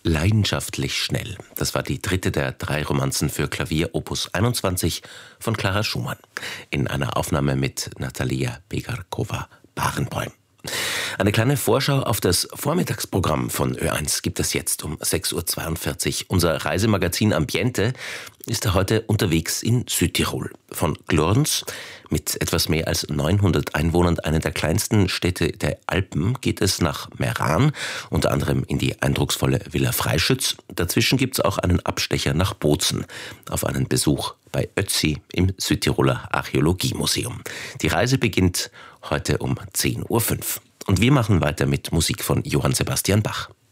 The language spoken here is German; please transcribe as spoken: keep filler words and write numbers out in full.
Leidenschaftlich schnell. Das war die dritte der drei Romanzen für Klavier Opus einundzwanzig von Clara Schumann in einer Aufnahme mit Natalia Begarkova-Barenboim. Eine kleine Vorschau auf das Vormittagsprogramm von Ö eins gibt es jetzt um sechs Uhr zweiundvierzig. Unser Reisemagazin Ambiente ist heute unterwegs in Südtirol. Von Glurns, mit etwas mehr als neunhundert Einwohnern, einer der kleinsten Städte der Alpen, geht es nach Meran, unter anderem in die eindrucksvolle Villa Freischütz. Dazwischen gibt es auch einen Abstecher nach Bozen auf einen Besuch bei Ötzi im Südtiroler Archäologiemuseum. Die Reise beginnt heute um zehn Uhr fünf. Und wir machen weiter mit Musik von Johann Sebastian Bach.